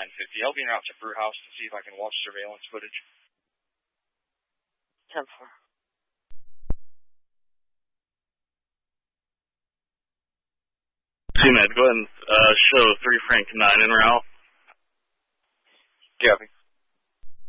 950. Help me out to Brew House to see if I can watch surveillance footage. 10-4. CMed, go ahead and show 3 Frank 9 en route. Copy.